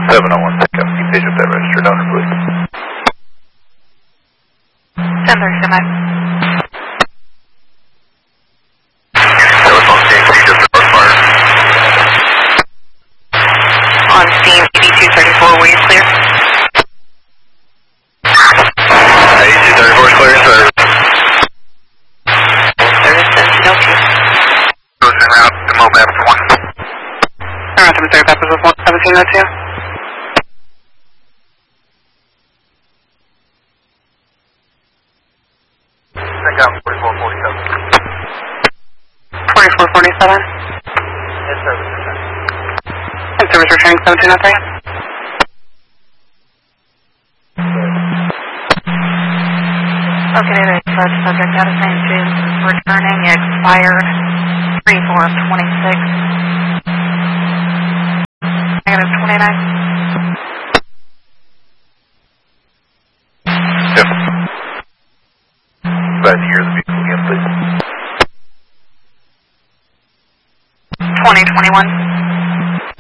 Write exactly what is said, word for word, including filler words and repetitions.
seven oh one pickup. Can you page up that registered owner, please? ten thirty, come back. That was on scene. Can you just report fire? On scene, eighty-two thirty-four, were you clear? eighty-two thirty-four is clear in service. Service, Okie. Goes in route to Mobap one. Around to Missouri Baptist with one seventeen oh two. Check out forty-four forty-seven. forty-four forty-seven. In service return. And service returning seventeen oh three. Okay, they said subject out of Saint Jude's returning expired three four twenty-six. Negative twenty-nine. Yep. Glad to hear the vehicle again, please. twenty twenty-one.